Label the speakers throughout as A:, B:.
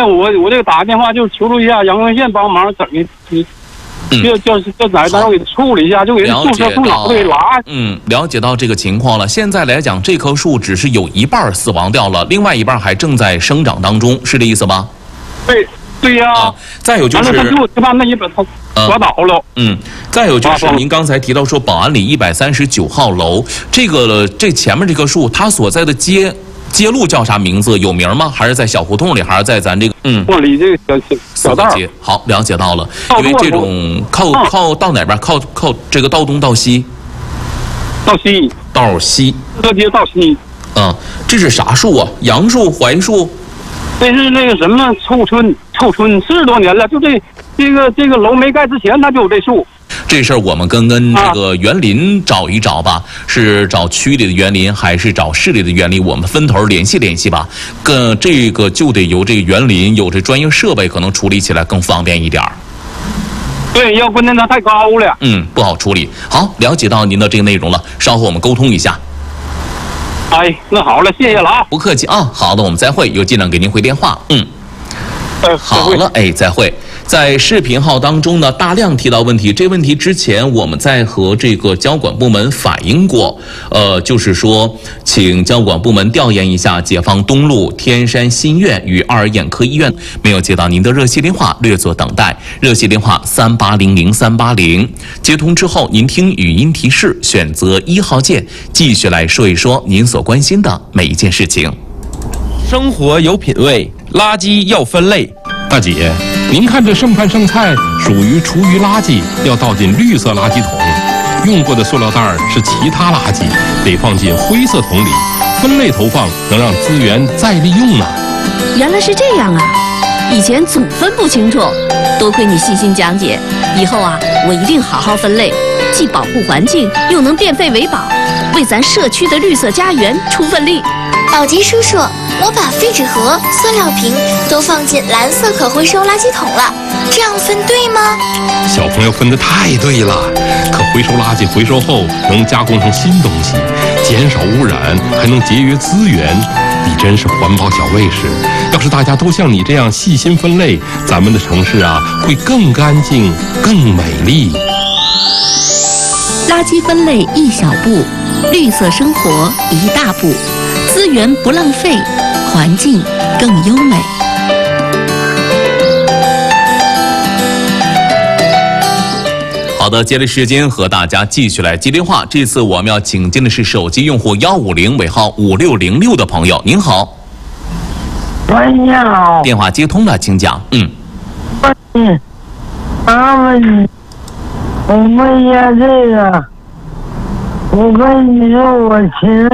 A: 我这个打个电话就求助一下阳光县帮忙整的，就在单位给处理一下，就给宿舍不老给拉。
B: 了解到这个情况了。现在来讲，这棵树只是有一半死亡掉了，另外一半还正在生长当中，是这意思吧？
A: 对呀。
B: 再有就是，
A: 就把那一本它刮倒了。
B: 再有就是您刚才提到说宝安里139号楼，这前面这棵树，它所在的街路叫啥名字？有名吗？还是在小胡同里，还是在咱这个
A: 里这个小道
B: 街？好，了解到了。因为这种靠到哪边？靠这个道东道西？道西。
A: 这街道西。
B: 这是啥树啊？杨树、槐树？
A: 这是那个什么臭春40多年了，就这个楼没盖之前，它就有这树。
B: 这事儿我们跟这个园林找一找吧，是找区里的园林还是找市里的园林？我们分头联系联系吧。这个就得由这个园林有这专业设备，可能处理起来更方便一点。
A: 对，要不然它太高了。
B: 不好处理。好，了解到您的这个内容了，稍后我们沟通一下。
A: 那好了，谢谢了啊。
B: 不客气啊。好的，我们再会，有尽量给您回电话。好了，再会。在视频号当中呢，大量提到问题。这问题之前我们在和这个交管部门反映过，就是说，请交管部门调研一下解放东路天山新院与2儿眼科医院。没有接到您的热线电话，略作等待。热线电话3800-380。接通之后，您听语音提示，选择1号键，继续来说一说您所关心的每一件事情。
C: 生活有品位，垃圾要分类。
D: 大姐，您看这剩饭剩菜属于厨余垃圾，要倒进绿色垃圾桶；用过的塑料袋是其他垃圾，得放进灰色桶里。分类投放能让资源再利用呢。
E: 原来是这样啊！以前总分不清楚，多亏你细心讲解，以后啊，我一定好好分类，既保护环境，又能变废为宝，为咱社区的绿色家园出份力。
F: 宝吉叔叔，我把废纸盒、塑料瓶都放进蓝色可回收垃圾桶了，这样分对吗？
D: 小朋友分得太对了，可回收垃圾回收后能加工成新东西，减少污染，还能节约资源。你真是环保小卫士！要是大家都像你这样细心分类，咱们的城市啊会更干净、更美丽。
E: 垃圾分类一小步，绿色生活一大步。资源不浪费，环境更优美。
B: 好的，接着时间和大家继续来接电话。这次我们要请进的是手机用户150尾号5606的朋友，您好。
G: 喂，你好。
B: 电话接通了，请讲。
G: 我问一下这个，我跟你说，我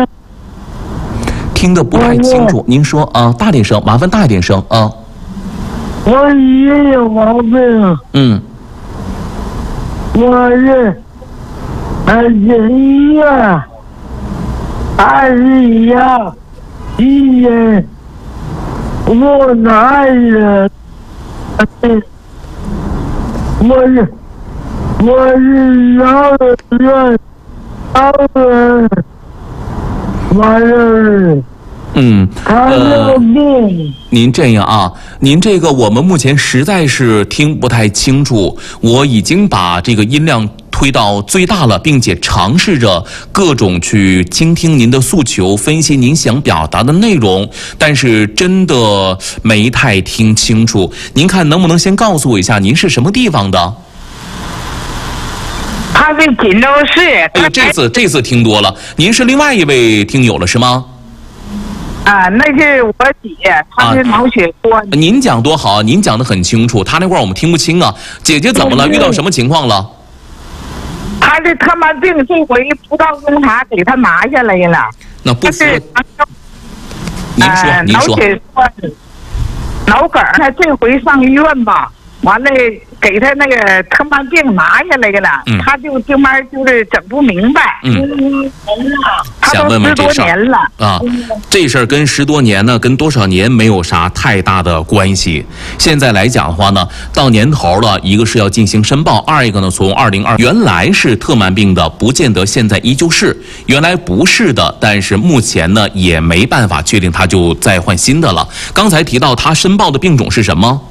B: 听得不太清楚，您说啊，大点声，麻烦大一点声啊。
G: 我也有毛病。我是1月21号期间，我拿着，我是完了。
B: 您这样啊，您这个我们目前实在是听不太清楚。我已经把这个音量推到最大了，并且尝试着各种去倾听您的诉求，分析您想表达的内容，但是真的没太听清楚。您看能不能先告诉我一下您是什么地方的？
G: 他是锦州市。
B: 这次听多了。您是另外一位听友了是吗？
G: 那是我姐，她是脑血栓。
B: 您讲多好，您讲得很清楚，她那块我们听不清啊。姐姐怎么了？遇到什么情况了？
G: 她是他妈病，这回葡萄红茶给她拿下来了。
B: 那不是？您说。
G: 脑血栓、脑梗，她这回上医院吧，完了给他那个特慢病拿下来了，他就慢慢就是整不明白。
B: 想问问这事
G: 儿
B: 啊，这事儿跟10多年呢，跟多少年没有啥太大的关系。现在来讲的话呢，到年头了，一个是要进行申报，二一个呢，从2022原来是特慢病的，不见得现在依旧是；原来不是的，但是目前呢也没办法确定他就再换新的了。刚才提到他申报的病种是什么？